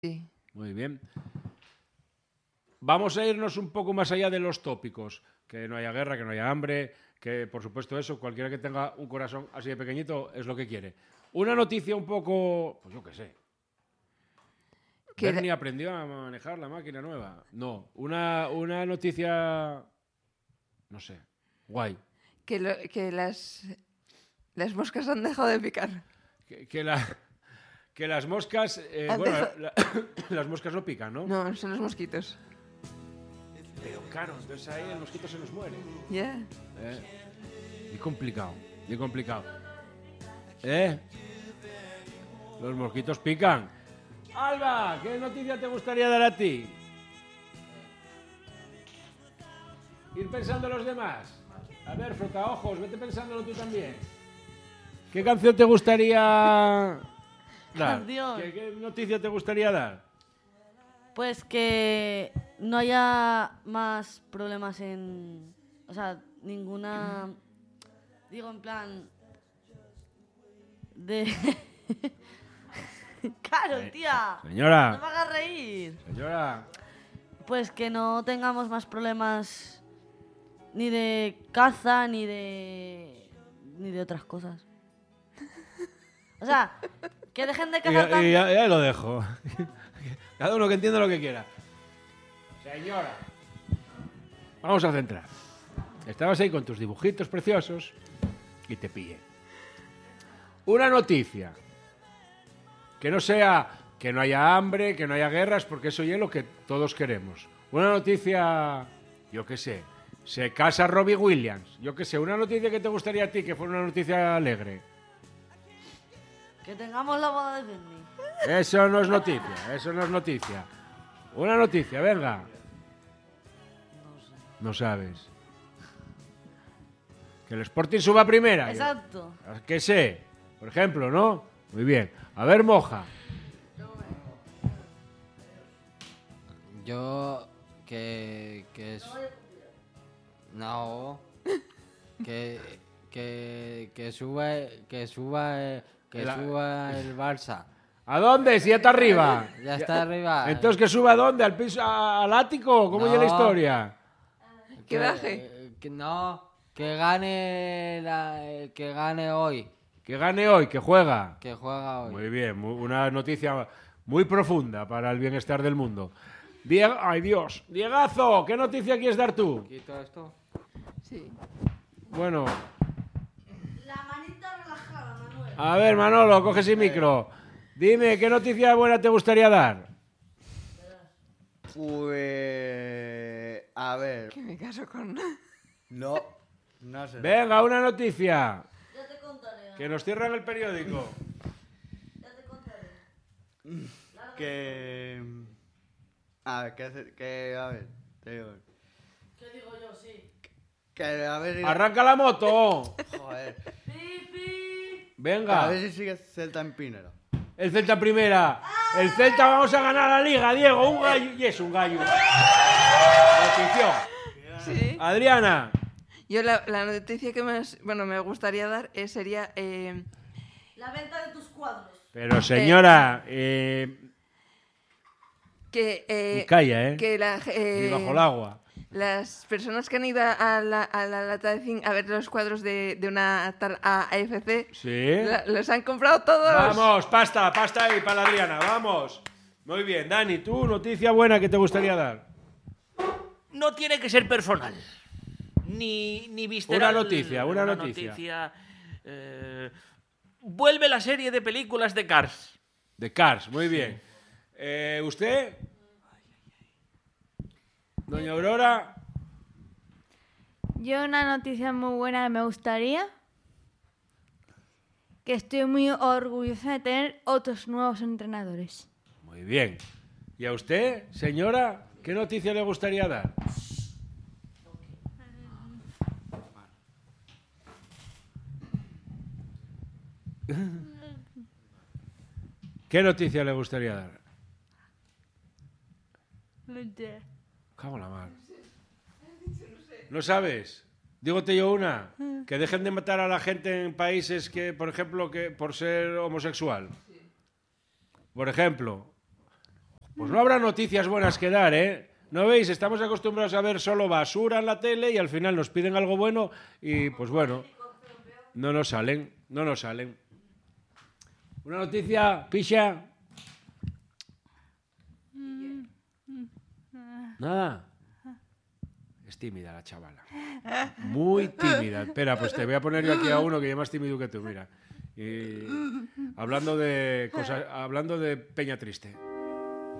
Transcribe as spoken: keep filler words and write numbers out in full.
Sí. Muy bien. Vamos a irnos un poco más allá de los tópicos. Que no haya guerra, que no haya hambre, que por supuesto eso, cualquiera que tenga un corazón así de pequeñito es lo que quiere. Una noticia un poco, pues yo qué sé. Que Bernie aprendió a manejar la máquina nueva. No, una, una noticia, no sé, guay. Que, lo, que las, las moscas han dejado de picar. Que, que, la, que las moscas, eh, Han bueno, dejado- la- las moscas no pican, ¿no? No, son los mosquitos. Pero claro, entonces ahí el mosquito se nos muere. Ya. Eh, y complicado, y complicado. ¿Eh? Los mosquitos pican. Alba, ¿qué noticia te gustaría dar a ti? Ir pensando los demás. A ver, frotaojos, vete pensándolo tú también. ¿Qué canción te gustaría dar? Canción. ¿Qué, qué noticia te gustaría dar? Pues que no haya más problemas en... O sea, ninguna... Digo, en plan... De... Claro, tía. Señora. No me hagas reír. Señora. Pues que no tengamos más problemas ni de caza, ni de... Ni de otras cosas. O sea, que dejen de Y, cazar tanto... y ya, ya lo dejo. Cada uno que entienda lo que quiera. Señora. Vamos a centrar. Estabas ahí con tus dibujitos preciosos y te pillé. Una noticia. Que no sea que no haya hambre, que no haya guerras, porque eso ya es lo que todos queremos. Una noticia, yo qué sé, se casa Robbie Williams. Yo qué sé, una noticia que te gustaría a ti, que fuera una noticia alegre. Que tengamos la boda de Bernie. Eso no es noticia, eso no es noticia. Una noticia, venga. No sabes. Que el Sporting suba a primera. Exacto. Yo- ¿Qué sé? Por ejemplo, ¿no? Muy bien. A ver, Moja. Yo que que es no que que que sube que suba eh, que La- suba el Barça. ¿A dónde? Si ya está arriba. Ya está arriba. Entonces, ¿que suba a dónde? ¿Al piso, a- al ático? ¿Cómo No. es la historia? Que baje. eh, que no, que gane la, eh, que gane hoy, Que gane hoy, que juega. que juega hoy. Muy bien, mu- una noticia muy profunda para el bienestar del mundo. Diego, ay Dios, Diegazo, ¿qué noticia quieres dar tú? ¿Quito esto? Sí. Bueno, La manita relajada, Manuel. a ver, Manolo, coge ese micro. Dime, ¿qué noticia buena te gustaría dar? Pues... A ver... Que me caso con... No, no sé. Venga, una noticia. Ya te contaré. Que nos cierran el periódico. Ya te contaré. Que... A ver, que... hace- que a ver, te digo... ¿Qué digo yo? Sí. Que a ver... Arranca la moto. Joder. ¡Pipi! A Venga, ver si sigue Celta en Pinero. el Celta primera. El Celta vamos a ganar la liga, Diego. Un gallo. Y es un gallo. Notición. Sí. Adriana. Yo la, la noticia que más, bueno, me gustaría dar eh, sería eh, La venta de tus cuadros. Pero señora, eh, que, eh, calla, ¿eh? que la, eh, Ni bajo el agua. las personas que han ido a la, a la lata de zinc a ver los cuadros de, de una tal A F C, Sí. la- los han comprado todos. Vamos, pasta, pasta ahí para la Adriana, vamos. Muy bien, Dani, tú, noticia buena que te gustaría dar. No tiene que ser personal. Ni, ni visceral. Una noticia, una noticia. eh, vuelve la serie de películas de Cars. De Cars, muy bien. Eh, ¿Usted? Doña Aurora. Yo una noticia muy buena que me gustaría, que estoy muy orgullosa de tener otros nuevos entrenadores. Muy bien. ¿Y a usted, señora, qué noticia le gustaría dar? ¿Qué noticia le gustaría dar? Cago en la mar. ¿No sabes? Dígote yo una. Que dejen de matar a la gente en países que, por ejemplo, que por ser homosexual. Por ejemplo, Pues no habrá noticias buenas que dar, ¿eh? ¿No veis? Estamos acostumbrados a ver solo basura en la tele y al final nos piden algo bueno y, pues bueno, no nos salen, no nos salen. Una noticia, Pisha. Nada. Es tímida la chavala. Muy tímida. Espera, pues te voy a poner yo aquí a uno que ya es más tímido que tú, mira. Y hablando de cosas, hablando de Peña Triste.